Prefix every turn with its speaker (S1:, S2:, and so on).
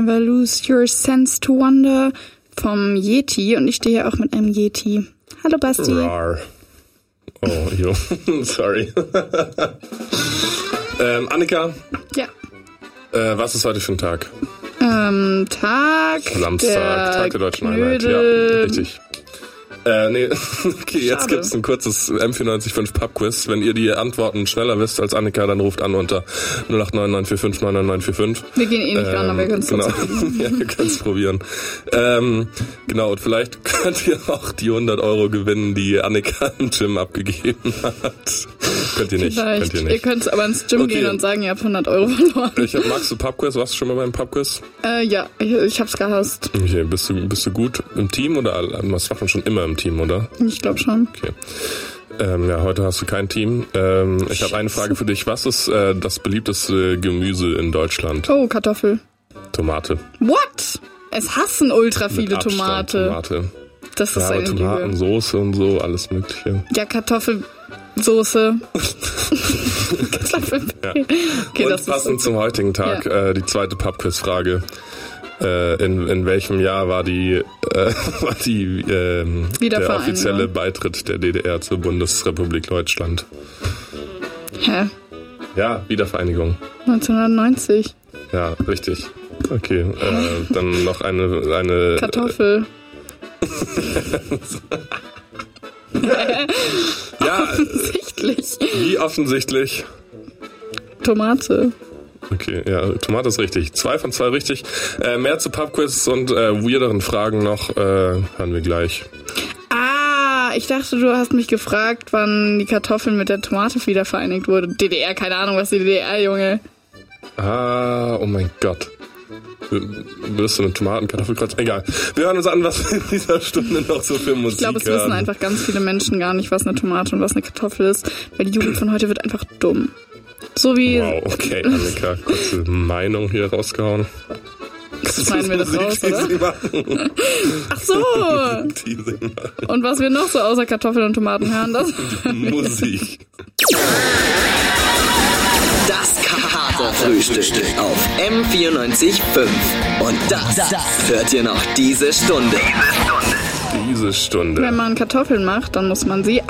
S1: Never Lose Your Sense to Wonder vom Yeti und ich stehe hier auch mit einem Yeti. Hallo Basti.
S2: Rar. Oh, jo. Sorry. Annika?
S1: Ja.
S2: Was ist heute für ein Tag?
S1: Tag
S2: Samstag, Tag der Deutschen Einheit. Ja, richtig. Okay, jetzt gibt's ein kurzes M945 Pub-Quiz. Wenn ihr die Antworten schneller wisst als Annika, dann ruft an unter 089945 99945.
S1: Wir gehen eh nicht ran, aber wir können es
S2: probieren. Ja, ihr könnt es probieren. Genau, und vielleicht könnt ihr auch die 100 Euro gewinnen, die Annika im Gym abgegeben hat. Könnt ihr nicht.
S1: Vielleicht. Ihr könnt aber ins Gym gehen und sagen, ihr habt 100 Euro verloren.
S2: Magst du Pub-Quiz? Warst du schon mal beim Pub-Quiz?
S1: Ja, ich hab's gehasst.
S2: Okay, bist du gut im Team oder das macht man schon immer im Team, oder?
S1: Ich glaube schon.
S2: Okay. Ja, heute hast du kein Team. Ich habe eine Frage für dich. Was ist das beliebteste Gemüse in Deutschland?
S1: Oh, Kartoffel.
S2: Tomate.
S1: What? Es hassen ultra viele Tomate. Das ist eine
S2: Tomaten,
S1: Lüge.
S2: Soße und so, alles Mögliche.
S1: Ja, Kartoffelsoße. Kartoffelpüree.
S2: Ja.
S1: Okay,
S2: und passend zum heutigen Tag, die zweite Pub-Quiz-Frage. In welchem Jahr war der offizielle Beitritt der DDR zur Bundesrepublik Deutschland?
S1: Hä?
S2: Ja, Wiedervereinigung.
S1: 1990.
S2: Ja, richtig. Okay, dann noch eine
S1: Kartoffel.
S2: Ja,
S1: offensichtlich.
S2: Wie offensichtlich?
S1: Tomate.
S2: Okay, ja, Tomate ist richtig. 2 von 2 richtig. Mehr zu Pubquiz und weirderen Fragen noch hören wir gleich.
S1: Ich dachte, du hast mich gefragt, wann die Kartoffeln mit der Tomate wieder vereinigt wurde. DDR, keine Ahnung, was die DDR, Junge.
S2: Oh mein Gott. Wirst du mit Tomaten, Kartoffelkreuz? Egal. Wir hören uns an, was wir in dieser Stunde noch so für Musik hören.
S1: Ich glaube, es wissen einfach ganz viele Menschen gar nicht, was eine Tomate und was eine Kartoffel ist, weil die Jugend von heute wird einfach dumm. So wie...
S2: Wow, okay, Annika, kurze Meinung hier rausgehauen.
S1: Schneiden wir das raus, oder? Ach so! Und was wir noch so außer Kartoffeln und Tomaten hören, das...
S2: Musik.
S3: Das Kater-Frühstück auf M94.5. Und das hört ihr noch diese Stunde.
S2: Diese Stunde.
S1: Wenn man Kartoffeln macht, dann muss man sie